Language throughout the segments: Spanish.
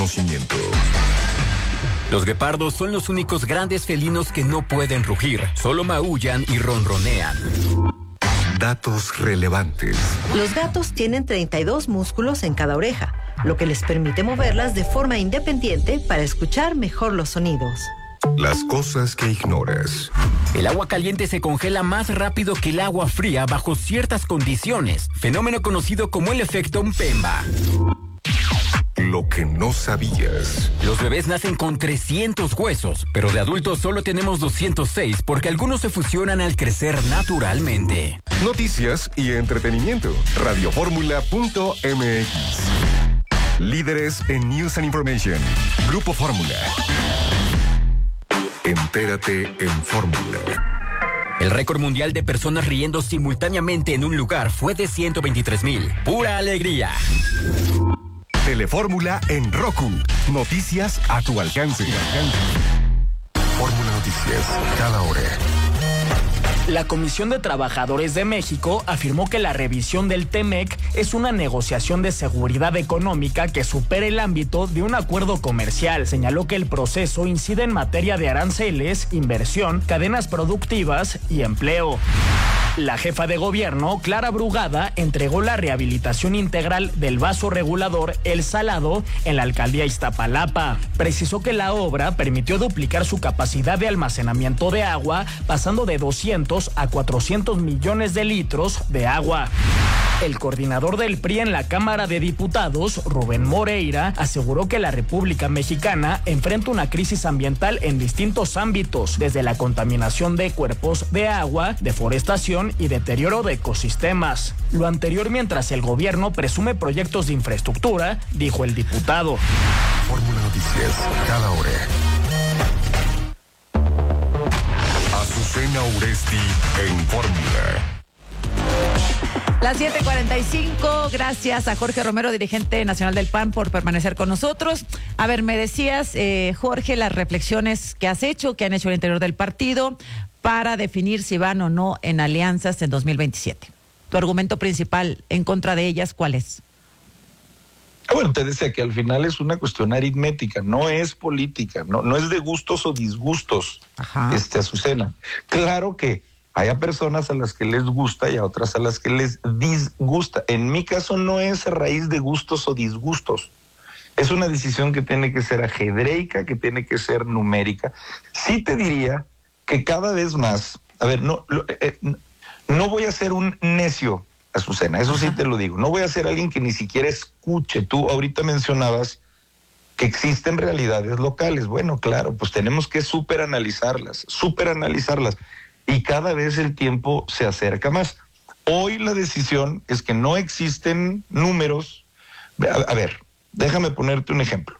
Conocimiento. Los guepardos son los únicos grandes felinos que no pueden rugir, solo maullan y ronronean. Datos relevantes. Los gatos tienen 32 músculos en cada oreja, lo que les permite moverlas de forma independiente para escuchar mejor los sonidos. Las cosas que ignoras. El agua caliente se congela más rápido que el agua fría bajo ciertas condiciones, fenómeno conocido como el efecto Mpemba. Lo que no sabías. Los bebés nacen con 300 huesos, pero de adultos solo tenemos 206 porque algunos se fusionan al crecer naturalmente. Noticias y entretenimiento. Radioformula.mx. Líderes en News and Information. Grupo Fórmula. Entérate en Fórmula. El récord mundial de personas riendo simultáneamente en un lugar fue de 123,000. ¡Pura alegría! Telefórmula en Roku. Noticias a tu alcance. Fórmula Noticias, cada hora. La Comisión de Trabajadores de México afirmó que la revisión del TEMEC es una negociación de seguridad económica que supera el ámbito de un acuerdo comercial. Señaló que el proceso incide en materia de aranceles, inversión, cadenas productivas y empleo. La jefa de gobierno, Clara Brugada, entregó la rehabilitación integral del vaso regulador El Salado en la alcaldía Iztapalapa. Precisó que la obra permitió duplicar su capacidad de almacenamiento de agua, pasando de 200 a 400 millones de litros de agua. El coordinador del PRI en la Cámara de Diputados, Rubén Moreira, aseguró que la República Mexicana enfrenta una crisis ambiental en distintos ámbitos, desde la contaminación de cuerpos de agua, deforestación y deterioro de ecosistemas. Lo anterior mientras el gobierno presume proyectos de infraestructura, dijo el diputado. Fórmula Noticias, cada hora. Azucena Uresti en Fórmula. Las 7:45, gracias a Jorge Romero, dirigente nacional del PAN, por permanecer con nosotros. A ver, me decías, Jorge, las reflexiones que has hecho, que han hecho al interior del partido para definir si van o no en alianzas en 2027. Tu argumento principal en contra de ellas, ¿cuál es? Bueno, te decía que al final es una cuestión aritmética, no es política, no es de gustos o disgustos, Azucena. Claro que hay a personas a las que les gusta y a otras a las que les disgusta. En mi caso no es a raíz de gustos o disgustos. Es una decisión que tiene que ser ajedreica, que tiene que ser numérica. Sí te diría que cada vez más, a ver, no voy a ser un necio, Azucena, eso sí te lo digo. No voy a ser alguien que ni siquiera escuche. Tú ahorita mencionabas que existen realidades locales. Bueno, claro, pues tenemos que superanalizarlas. Y cada vez el tiempo se acerca más. Hoy la decisión es que no existen números. A ver, déjame ponerte un ejemplo.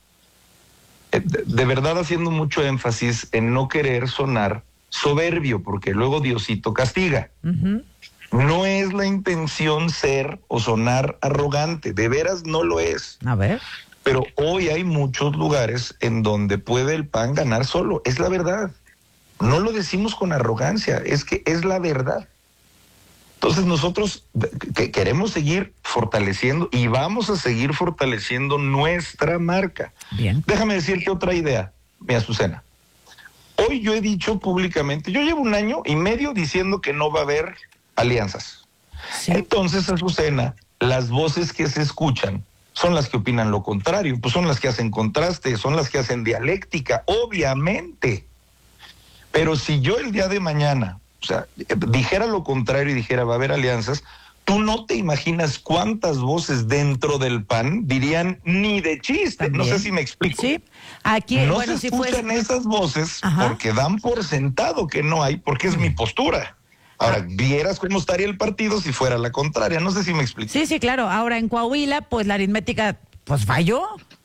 De verdad haciendo mucho énfasis en no querer sonar soberbio, porque luego Diosito castiga. Uh-huh. No es la intención ser o sonar arrogante, de veras no lo es. A ver. Pero hoy hay muchos lugares en donde puede el PAN ganar solo, es la verdad. No lo decimos con arrogancia, es que es la verdad. Entonces nosotros queremos seguir fortaleciendo y vamos a seguir fortaleciendo nuestra marca. Bien. Déjame decirte otra idea, mi Azucena. Hoy yo he dicho públicamente, yo llevo 1 año y medio diciendo que no va a haber alianzas. Sí. Entonces, Azucena, las voces que se escuchan son las que opinan lo contrario, pues son las que hacen contraste, son las que hacen dialéctica, obviamente. Pero si yo el día de mañana, dijera lo contrario y dijera va a haber alianzas, tú no te imaginas cuántas voces dentro del PAN dirían ni de chiste. También. No sé si me explico. Sí, aquí no bueno, se escuchan esas voces. Ajá. Porque dan por sentado que no hay, porque es mi postura. Ahora, vieras cómo estaría el partido si fuera la contraria. No sé si me explico. Sí, claro. Ahora en Coahuila, pues la aritmética, pues falló.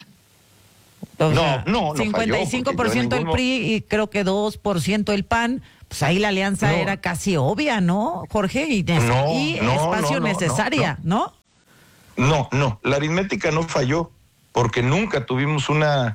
O sea, no 55% el PRI y creo que 2% el PAN. Pues ahí la alianza era casi obvia, ¿no, Jorge? Y espacio necesaria, ¿no? No, la aritmética no falló, porque nunca tuvimos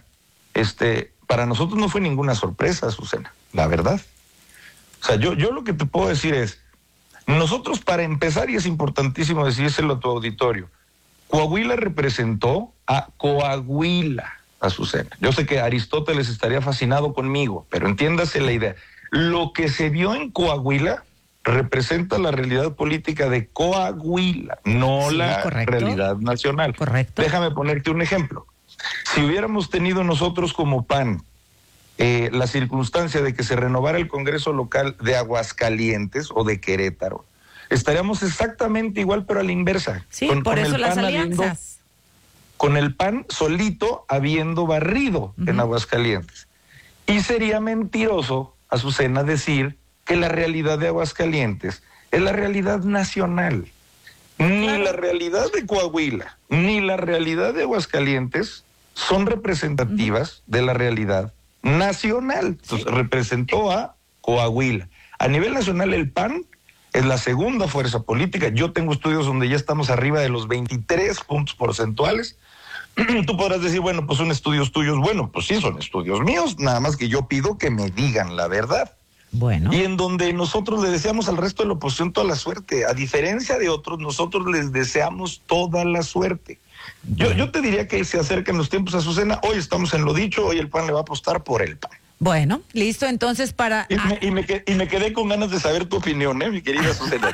para nosotros no fue ninguna sorpresa, Azucena, la verdad. O sea, yo lo que te puedo decir es, nosotros para empezar, y es importantísimo decírselo a tu auditorio, Coahuila representó a Coahuila. Azucena. Yo sé que Aristóteles estaría fascinado conmigo, pero entiéndase la idea. Lo que se vio en Coahuila representa la realidad política de Coahuila, no la realidad nacional. Correcto. Déjame ponerte un ejemplo. Si hubiéramos tenido nosotros como PAN la circunstancia de que se renovara el Congreso local de Aguascalientes o de Querétaro, estaríamos exactamente igual, pero a la inversa. Sí, por eso las alianzas. Con el PAN solito habiendo barrido en Aguascalientes. Y sería mentiroso, Azucena, decir que la realidad de Aguascalientes es la realidad nacional. Ni la realidad de Coahuila, ni la realidad de Aguascalientes son representativas de la realidad nacional. Entonces, representó a Coahuila. A nivel nacional, el PAN es la segunda fuerza política. Yo tengo estudios donde ya estamos arriba de los 23 puntos porcentuales. Tú podrás decir, bueno, pues son estudios tuyos. Bueno, pues sí, son estudios míos, nada más que yo pido que me digan la verdad. Bueno. Y en donde nosotros le deseamos al resto de la oposición toda la suerte. A diferencia de otros, nosotros les deseamos toda la suerte. Yo te diría que se acercan los tiempos, Azucena. Hoy estamos en lo dicho, hoy el PAN le va a apostar por el PAN. Bueno, listo, entonces para... Y me quedé con ganas de saber tu opinión, mi querida Azucena.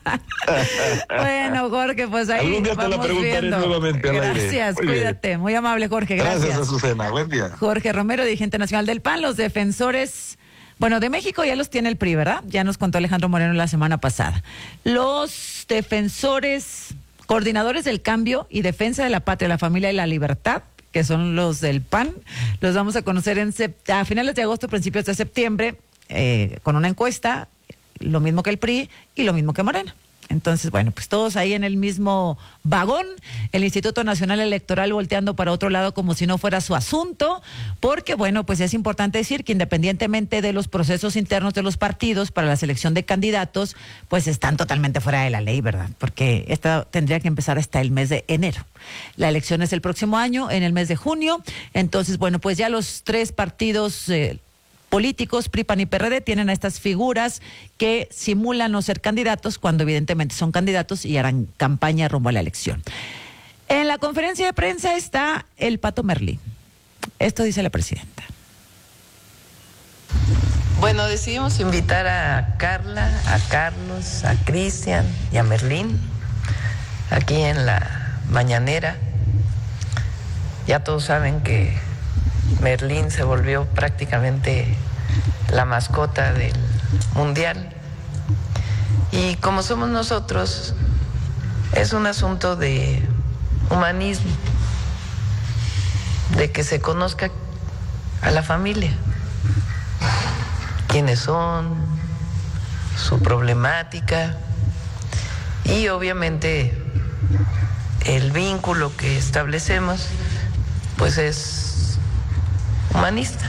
Bueno, Jorge, pues ahí algún día te la preguntaré viendo. Nuevamente al aire. Gracias, cuídate. Muy amable, Jorge, gracias. Gracias, Azucena, buen día. Jorge Romero, dirigente nacional del PAN, los defensores... Bueno, de México ya los tiene el PRI, ¿verdad? Ya nos contó Alejandro Moreno la semana pasada. Los defensores, coordinadores del cambio y defensa de la patria, la familia y la libertad, que son los del PAN, los vamos a conocer a finales de agosto, principios de septiembre, con una encuesta, lo mismo que el PRI y lo mismo que Morena. Entonces, bueno, pues todos ahí en el mismo vagón, el Instituto Nacional Electoral volteando para otro lado como si no fuera su asunto, porque, bueno, pues es importante decir que independientemente de los procesos internos de los partidos para la selección de candidatos, pues están totalmente fuera de la ley, ¿verdad? Porque esta tendría que empezar hasta el mes de enero. La elección es el próximo año, en el mes de junio. Entonces, bueno, pues ya los tres partidos políticos, PRI, PAN y PRD, tienen a estas figuras que simulan no ser candidatos cuando evidentemente son candidatos y harán campaña rumbo a la elección. En la conferencia de prensa está el Pato Merlín. Esto dice la presidenta. Bueno, decidimos invitar a Carla, a Carlos, a Cristian y a Merlín aquí en la mañanera. Ya todos saben que Merlín se volvió prácticamente la mascota del Mundial. Y como somos nosotros, es un asunto de humanismo, de que se conozca a la familia, quiénes son, su problemática y obviamente el vínculo que establecemos pues es humanista.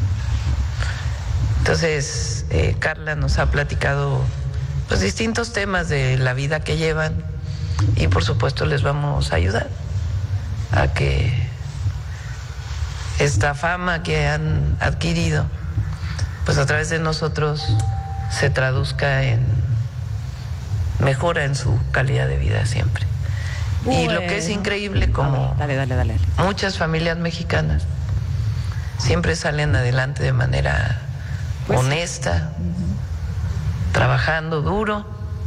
Entonces, Carla nos ha platicado pues distintos temas de la vida que llevan y por supuesto les vamos a ayudar a que esta fama que han adquirido pues a través de nosotros se traduzca en mejora en su calidad de vida siempre. Bueno. Y lo que es increíble, como dale. muchas familias mexicanas siempre salen adelante de manera pues honesta, trabajando duro,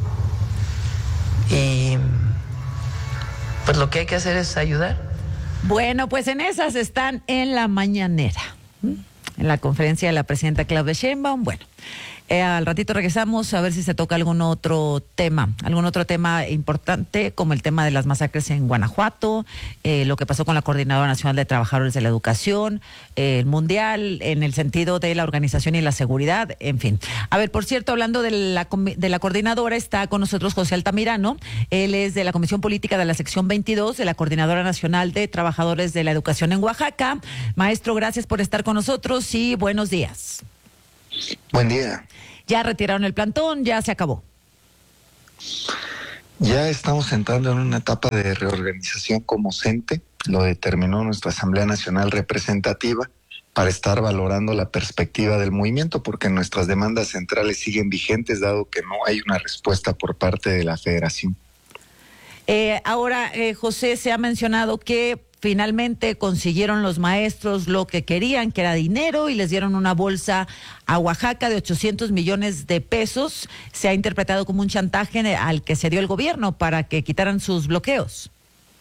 y pues lo que hay que hacer es ayudar. Bueno, pues en esas están en la mañanera, en la conferencia de la presidenta Claudia Sheinbaum. Bueno, al ratito regresamos a ver si se toca algún otro tema importante, como el tema de las masacres en Guanajuato, lo que pasó con la Coordinadora Nacional de Trabajadores de la Educación, el Mundial, en el sentido de la organización y la seguridad, en fin. A ver, por cierto, hablando de la coordinadora, está con nosotros José Altamirano. Él es de la Comisión Política de la Sección 22 de la Coordinadora Nacional de Trabajadores de la Educación en Oaxaca. Maestro, gracias por estar con nosotros y buenos días. Buen día. Ya retiraron el plantón, ya se acabó. Ya estamos entrando en una etapa de reorganización como CENTE, lo determinó nuestra Asamblea Nacional Representativa, para estar valorando la perspectiva del movimiento, porque nuestras demandas centrales siguen vigentes, dado que no hay una respuesta por parte de la Federación. Ahora, José, se ha mencionado que finalmente consiguieron los maestros lo que querían, que era dinero, y les dieron una bolsa a Oaxaca de 800 millones de pesos. Se ha interpretado como un chantaje al que se dio el gobierno para que quitaran sus bloqueos.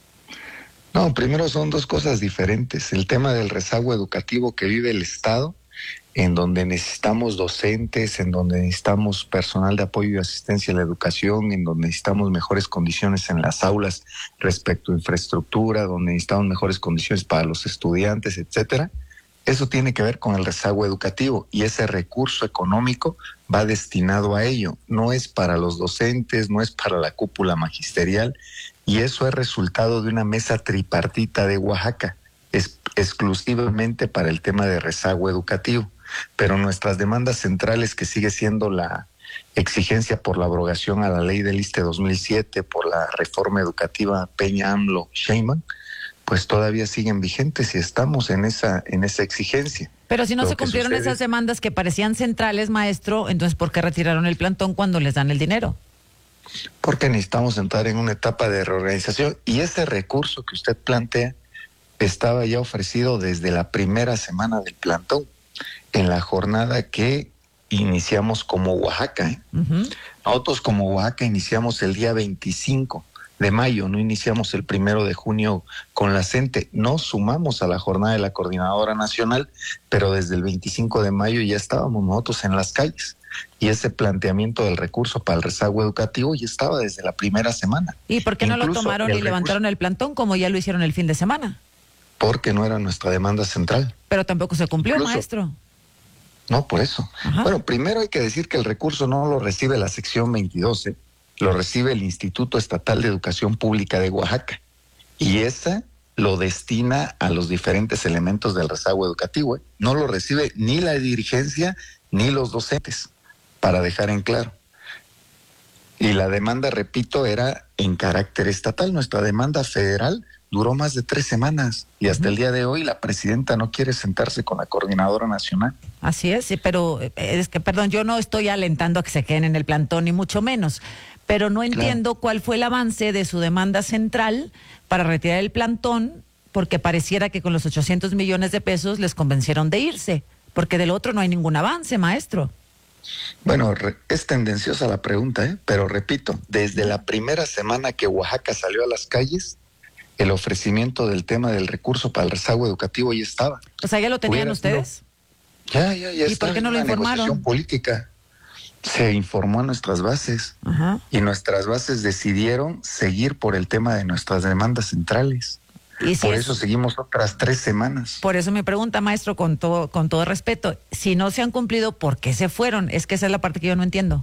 No, primero son dos cosas diferentes. El tema del rezago educativo que vive el Estado, en donde necesitamos docentes, en donde necesitamos personal de apoyo y asistencia a la educación, en donde necesitamos mejores condiciones en las aulas respecto a infraestructura, donde necesitamos mejores condiciones para los estudiantes, etcétera. Eso tiene que ver con el rezago educativo y ese recurso económico va destinado a ello. No es para los docentes, no es para la cúpula magisterial, y eso es resultado de una mesa tripartita de Oaxaca, exclusivamente para el tema de rezago educativo. Pero nuestras demandas centrales, que sigue siendo la exigencia por la abrogación a la ley del ISSSTE 2007, por la reforma educativa Peña-AMLO-Sheinbaum, pues todavía siguen vigentes y estamos en esa exigencia. Pero si no se cumplieron esas demandas que parecían centrales, maestro, entonces ¿por qué retiraron el plantón cuando les dan el dinero? Porque necesitamos entrar en una etapa de reorganización, y ese recurso que usted plantea estaba ya ofrecido desde la primera semana del plantón, en la jornada que iniciamos como Oaxaca. Nosotros como Oaxaca iniciamos el día 25 de mayo, no iniciamos el 1 de junio con la CENTE. Nos sumamos a la jornada de la Coordinadora Nacional, pero desde el 25 de mayo ya estábamos nosotros en las calles. Y ese planteamiento del recurso para el rezago educativo ya estaba desde la primera semana. ¿Y por qué no lo tomaron y levantaron el plantón como ya lo hicieron el fin de semana? Porque no era nuestra demanda central. Pero tampoco se cumplió, maestro. No, por eso. Ajá. Bueno, primero hay que decir que el recurso no lo recibe la sección 22, lo recibe el Instituto Estatal de Educación Pública de Oaxaca. Y esa lo destina a los diferentes elementos del rezago educativo. No lo recibe ni la dirigencia ni los docentes, para dejar en claro. Y la demanda, repito, era en carácter estatal. Nuestra demanda federal duró más de 3 semanas y hasta el día de hoy la presidenta no quiere sentarse con la Coordinadora Nacional. Así es, pero es que, perdón, yo no estoy alentando a que se queden en el plantón, ni mucho menos, pero no entiendo cuál fue el avance de su demanda central para retirar el plantón, porque pareciera que con los 800 millones de pesos les convencieron de irse, porque del otro no hay ningún avance, maestro. Bueno, es tendenciosa la pregunta, pero repito, desde la primera semana que Oaxaca salió a las calles, el ofrecimiento del tema del recurso para el rezago educativo ya estaba. O sea, ¿ya lo tenían ustedes? Ya ¿Y está. por qué no lo informaron? Negociación política. Se informó a nuestras bases. Ajá. Y nuestras bases decidieron seguir por el tema de nuestras demandas centrales. ¿Y si por eso seguimos otras 3 semanas. Por eso mi pregunta, maestro, con todo respeto, si no se han cumplido, ¿por qué se fueron? Es que esa es la parte que yo no entiendo.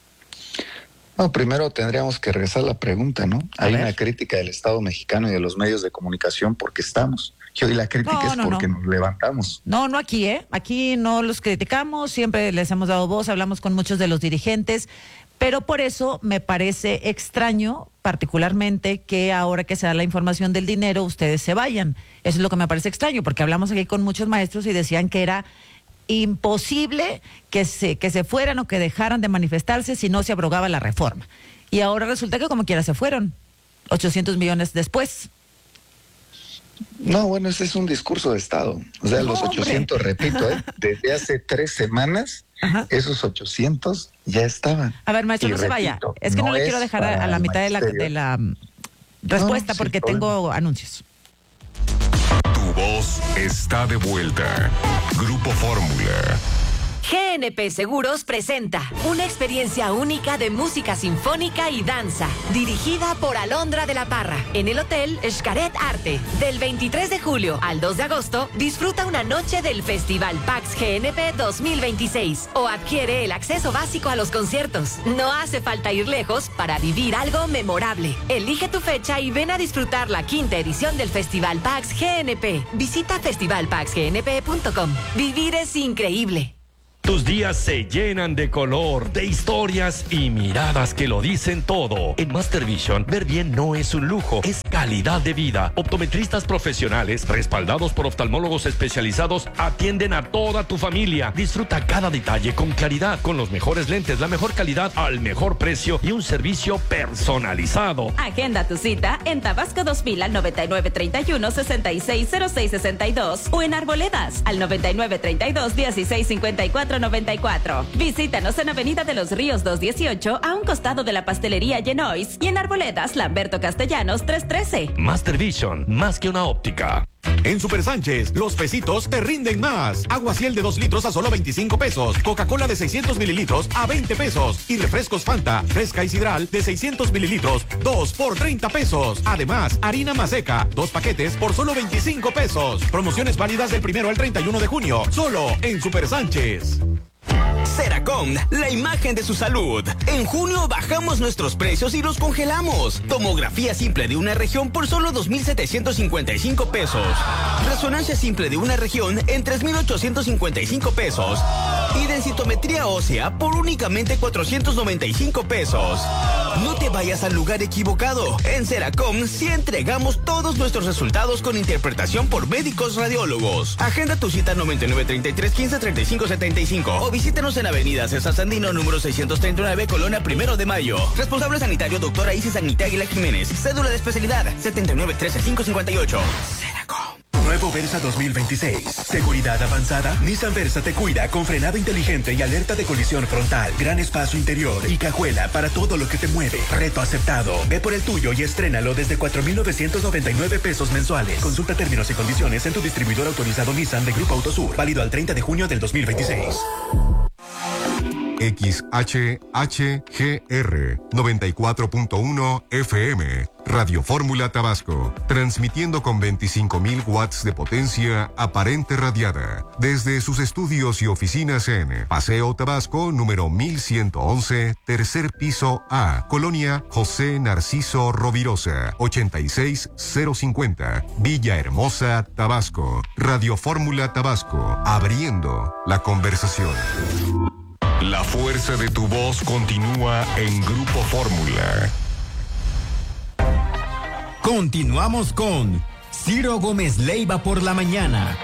No, primero tendríamos que regresar a la pregunta, ¿no? Hay una crítica del Estado mexicano y de los medios de comunicación porque estamos. Y hoy la crítica es porque nos levantamos. No aquí, Aquí no los criticamos, siempre les hemos dado voz, hablamos con muchos de los dirigentes, pero por eso me parece extraño, particularmente, que ahora que se da la información del dinero, ustedes se vayan. Eso es lo que me parece extraño, porque hablamos aquí con muchos maestros y decían que era imposible que se fueran o que dejaran de manifestarse si no se abrogaba la reforma. Y ahora resulta que como quiera se fueron, 800 millones después. No, bueno, ese es un discurso de Estado. O sea, los 800, repito, desde hace 3 semanas, esos 800 ya estaban. A ver, maestro, no se vaya. Es que no le quiero dejar a la mitad de la respuesta porque tengo anuncios. Tu voz está de vuelta. Grupo Fórmula. GNP Seguros presenta una experiencia única de música sinfónica y danza, dirigida por Alondra de la Parra, en el Hotel Xcaret Arte. Del 23 de julio al 2 de agosto, disfruta una noche del Festival Pax GNP 2026 o adquiere el acceso básico a los conciertos. No hace falta ir lejos para vivir algo memorable. Elige tu fecha y ven a disfrutar la 5ª edición del Festival Pax GNP. Visita festivalpaxgnp.com. Vivir es increíble. Tus días se llenan de color, de historias y miradas que lo dicen todo. En Master Vision, ver bien no es un lujo, es calidad de vida. Optometristas profesionales, respaldados por oftalmólogos especializados, atienden a toda tu familia. Disfruta cada detalle con claridad, con los mejores lentes, la mejor calidad al mejor precio y un servicio personalizado. Agenda tu cita en Tabasco 2000 al 9931-660662 o en Arboledas al 9932-1654-94. Visítanos en Avenida de los Ríos 218 a un costado de la pastelería Genois y en Arboledas Lamberto Castellanos 313. Master Vision, más que una óptica. En Super Sánchez, los pesitos te rinden más. Agua Ciel de 2 litros a solo 25 pesos. Coca-Cola de 600 mililitros a 20 pesos. Y refrescos Fanta, fresca y sidral de 600 mililitros, 2 por 30 pesos. Además, harina Maseca, 2 paquetes por solo 25 pesos. Promociones válidas del 1 al 31 de junio. Solo en Super Sánchez. Seracom, la imagen de su salud. En junio bajamos nuestros precios y los congelamos. Tomografía simple de una región por solo 2,755 pesos. Resonancia simple de una región en 3,855 pesos. Y densitometría ósea por únicamente 495 pesos. No te vayas al lugar equivocado. En Seracom sí entregamos todos nuestros resultados con interpretación por médicos radiólogos. Agenda tu cita 9933-153575 o visítanos en Avenida César Sandino, número 639, Colonia 1 de Mayo. Responsable sanitario, doctora Isis Agnita Aguilar Jiménez. Cédula de especialidad, 7913558. Seracom. Nuevo Versa 2026. Seguridad avanzada. Nissan Versa te cuida con frenado inteligente y alerta de colisión frontal. Gran espacio interior y cajuela para todo lo que te mueve. Reto aceptado. Ve por el tuyo y estrénalo desde 4,999 pesos mensuales. Consulta términos y condiciones en tu distribuidor autorizado Nissan de Grupo Autosur. Válido al 30 de junio del 2026. XHHGR 94.1 FM Radio Fórmula Tabasco, transmitiendo con 25,000 watts de potencia aparente radiada desde sus estudios y oficinas en Paseo Tabasco número 1111, tercer piso A, Colonia José Narciso Rovirosa, 86050, Villahermosa, Tabasco. Radio Fórmula Tabasco, abriendo la conversación. La fuerza de tu voz continúa en Grupo Fórmula. Continuamos con Ciro Gómez Leiva por la mañana.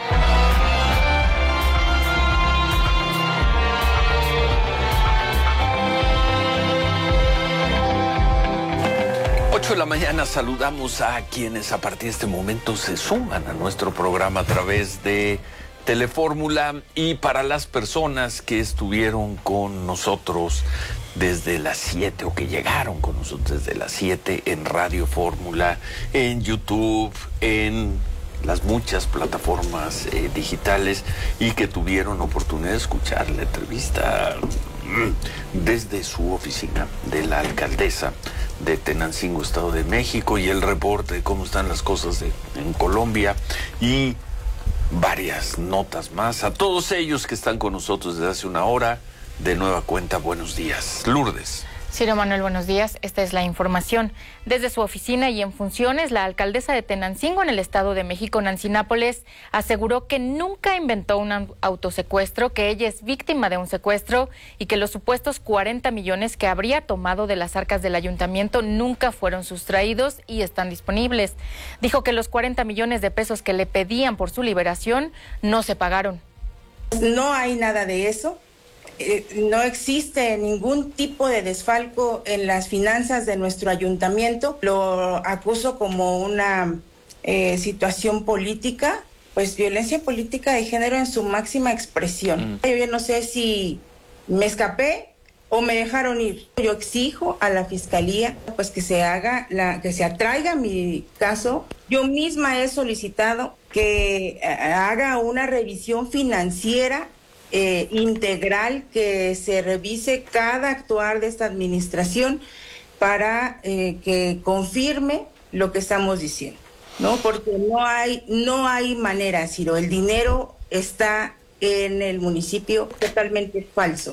8 de la mañana saludamos a quienes a partir de este momento se suman a nuestro programa a través de Telefórmula, y para las personas que estuvieron con nosotros desde las 7 o que llegaron con nosotros desde las 7 en Radio Fórmula, en YouTube, en las muchas plataformas digitales y que tuvieron oportunidad de escuchar la entrevista desde su oficina de la alcaldesa de Tenancingo, Estado de México, y el reporte de cómo están las cosas en Colombia y varias notas más. A todos ellos que están con nosotros desde hace una hora, de nueva cuenta, buenos días. Lourdes. Ciro Manuel, buenos días. Esta es la información. Desde su oficina y en funciones, la alcaldesa de Tenancingo en el Estado de México, Nancy Nápoles, aseguró que nunca inventó un autosecuestro, que ella es víctima de un secuestro y que los supuestos 40 millones que habría tomado de las arcas del ayuntamiento nunca fueron sustraídos y están disponibles. Dijo que los 40 millones de pesos que le pedían por su liberación no se pagaron. No hay nada de eso. No existe ningún tipo de desfalco en las finanzas de nuestro ayuntamiento. Lo acuso como una situación política, pues violencia política de género en su máxima expresión. Yo ya no sé si me escapé o me dejaron ir. Yo exijo a la fiscalía pues que se atraiga mi caso. Yo misma he solicitado que haga una revisión financiera integral, que se revise cada actuar de esta administración para que confirme lo que estamos diciendo, ¿no? Porque no hay manera, Ciro. El dinero está en el municipio, totalmente falso.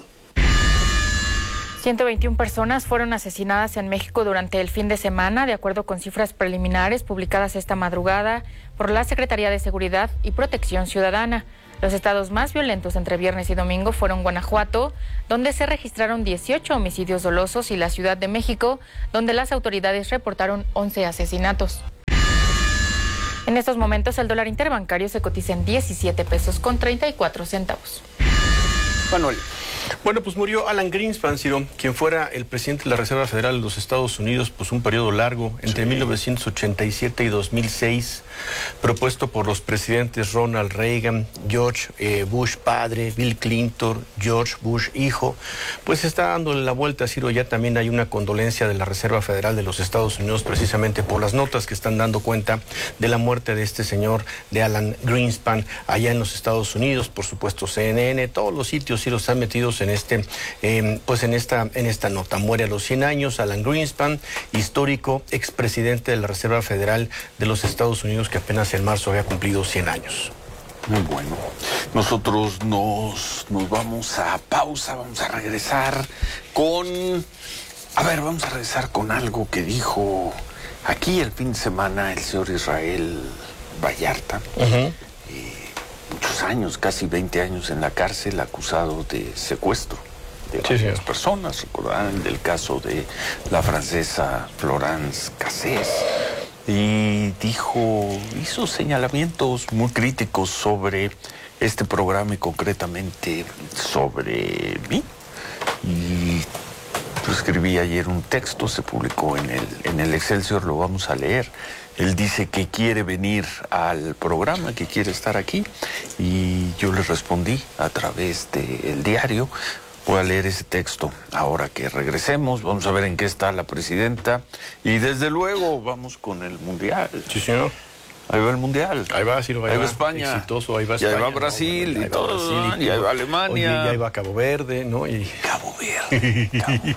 121 personas fueron asesinadas en México durante el fin de semana, de acuerdo con cifras preliminares publicadas esta madrugada por la Secretaría de Seguridad y Protección Ciudadana. Los estados más violentos entre viernes y domingo fueron Guanajuato, donde se registraron 18 homicidios dolosos, y la Ciudad de México, donde las autoridades reportaron 11 asesinatos. En estos momentos el dólar interbancario se cotiza en 17 pesos con 34 centavos. Manuel. Bueno, pues murió Alan Greenspan, Ciro, quien fuera el presidente de la Reserva Federal de los Estados Unidos, pues un periodo largo, entre 1987 y 2006, propuesto por los presidentes Ronald Reagan, George Bush padre, Bill Clinton, George Bush hijo. Pues está dándole la vuelta, Ciro. Ya también hay una condolencia de la Reserva Federal de los Estados Unidos, precisamente por las notas que están dando cuenta de la muerte de este señor, de Alan Greenspan, allá en los Estados Unidos. Por supuesto, CNN, todos los sitios, Ciro, están metidos en esta nota. Muere a los 100 años Alan Greenspan, histórico expresidente de la Reserva Federal de los Estados Unidos, que apenas en marzo había cumplido 100 años. Muy bueno. Nosotros nos vamos a pausa, vamos a regresar vamos a regresar con algo que dijo aquí el fin de semana el señor Israel Vallarta. Muchos años, casi 20 años en la cárcel, acusado de secuestro de varias personas. Recordarán del caso de la francesa Florence Cassés. Y hizo señalamientos muy críticos sobre este programa y concretamente sobre mí. Y yo escribí ayer un texto, se publicó en el Excelsior, lo vamos a leer. Él dice que quiere venir al programa, que quiere estar aquí, y yo le respondí a través del diario. Voy a leer ese texto ahora que regresemos. Vamos a ver en qué está la presidenta. Y desde luego vamos con el Mundial. Sí, señor. Ahí va el Mundial. Ahí va, Ciro, ahí va España. Exitoso, ahí va España. Y ahí va Brasil, y todo. Y ahí va Alemania. Oye, y ahí va Cabo Verde, ¿no? Cabo Verde.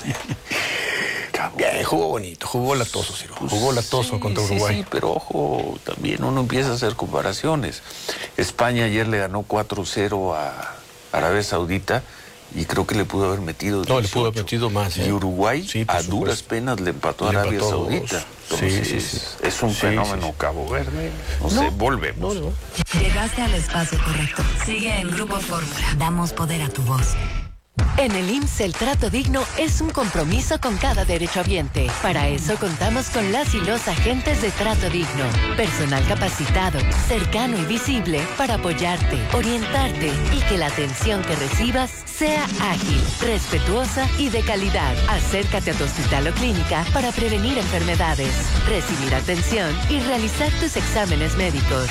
Jugó bonito, jugó latoso, Ciro. Jugó latoso contra Uruguay. Sí, pero ojo, también uno empieza a hacer comparaciones. España ayer le ganó 4-0 a Arabia Saudita y creo que le pudo haber metido 18. No, le pudo haber metido más. Y Uruguay a duras penas le empató a Arabia Saudita. Entonces, es un fenómeno Cabo Verde. No sé, volvemos. No. Llegaste al espacio correcto. Sigue en Grupo Fórmula. Damos poder a tu voz. En el IMSS, el trato digno es un compromiso con cada derechohabiente. Para eso contamos con las y los agentes de trato digno. Personal capacitado, cercano y visible para apoyarte, orientarte y que la atención que recibas sea ágil, respetuosa y de calidad. Acércate a tu hospital o clínica para prevenir enfermedades, recibir atención y realizar tus exámenes médicos.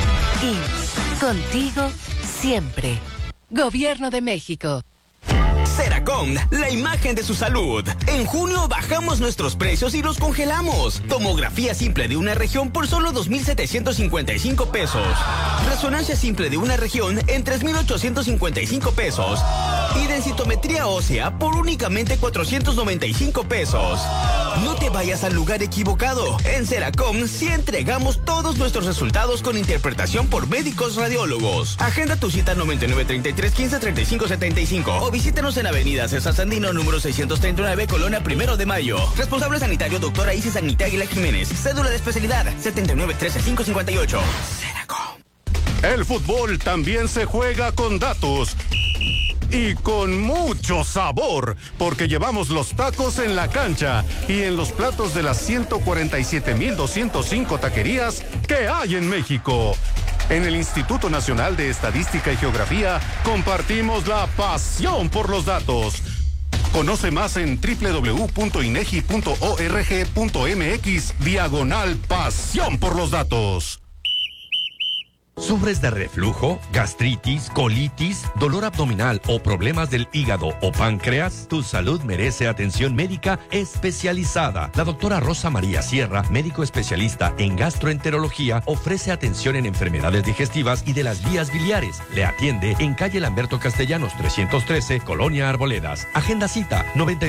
IMSS, contigo siempre. Gobierno de México. Ceracom, la imagen de su salud. En junio bajamos nuestros precios y los congelamos. Tomografía simple de una región por solo 2,755 pesos. Resonancia simple de una región en 3,855 pesos. Y densitometría ósea por únicamente 495 pesos. No te vayas al lugar equivocado. En Ceracom sí entregamos todos nuestros resultados con interpretación por médicos radiólogos. Agenda tu cita 9933153575 o visítanos en Avenida César Sandino, número 639, Colonia 1 de Mayo. Responsable sanitario, doctora Isis Agnita Aguilar Jiménez. Cédula de especialidad, 7913558. Ceracom. El fútbol también se juega con datos. Y con mucho sabor, porque llevamos los tacos en la cancha y en los platos de las 147,205 taquerías que hay en México. En el Instituto Nacional de Estadística y Geografía compartimos la pasión por los datos. Conoce más en www.inegi.org.mx/pasión por los datos. ¿Sufres de reflujo, gastritis, colitis, dolor abdominal o problemas del hígado o páncreas? Tu salud merece atención médica especializada. La doctora Rosa María Sierra, médico especialista en gastroenterología, ofrece atención en enfermedades digestivas y de las vías biliares. Le atiende en calle Lamberto Castellanos 313, Colonia Arboledas. Agenda cita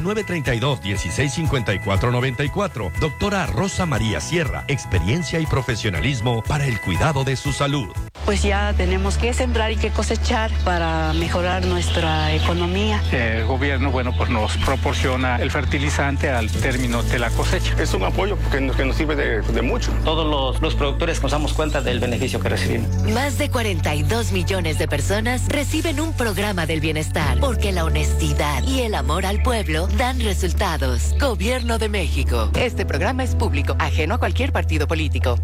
9932-165494. Doctora Rosa María Sierra, experiencia y profesionalismo para el cuidado de su salud. pues ya tenemos que sembrar y que cosechar para mejorar nuestra economía. El gobierno, bueno, pues nos proporciona el fertilizante al término de la cosecha. Es un apoyo que nos sirve de mucho. Todos los productores nos damos cuenta del beneficio que reciben. Más de 42 millones de personas reciben un programa del bienestar, porque la honestidad y el amor al pueblo dan resultados. Gobierno de México. Este programa es público, ajeno a cualquier partido político.